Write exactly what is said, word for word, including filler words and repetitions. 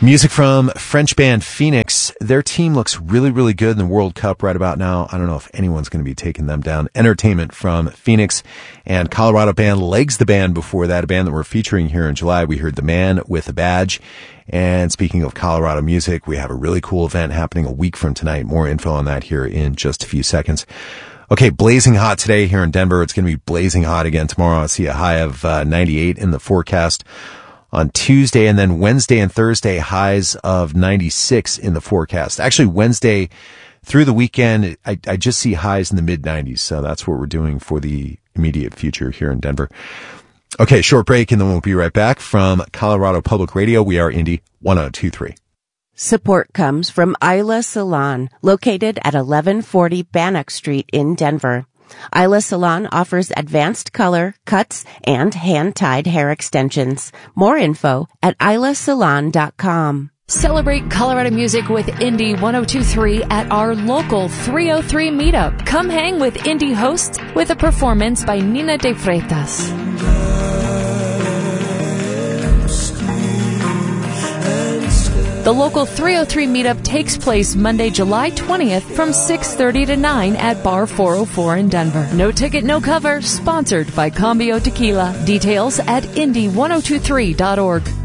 Music from French band Phoenix. Their team looks really, really good in the World Cup right about now. I don't know if anyone's going to be taking them down. Entertainment from Phoenix, and Colorado band Legs the Band before that, a band that we're featuring here in July. We heard The Man with a Badge. And speaking of Colorado music, we have a really cool event happening a week from tonight. More info on that here in just a few seconds. Okay, blazing hot today here in Denver. It's going to be blazing hot again tomorrow. I see a high of uh, ninety-eight in the forecast on Tuesday, and then Wednesday and Thursday highs of ninety-six in the forecast. Actually, Wednesday through the weekend, I, I just see highs in the mid nineties. So that's what we're doing for the immediate future here in Denver. Okay, short break, and then we'll be right back from Colorado Public Radio. We are Indy one oh two point three. Support comes from Isla Salon, located at eleven forty Bannock Street in Denver. Isla Salon offers advanced color, cuts, and hand-tied hair extensions. More info at isla salon dot com. Celebrate Colorado music with Indy one oh two point three at our local three oh three meetup. Come hang with Indy hosts with a performance by Nina de Freitas. The local three oh three meetup takes place Monday, July twentieth from six thirty to nine at Bar four oh four in Denver. No ticket, no cover. Sponsored by Cambio Tequila. Details at indy ten twenty-three dot org.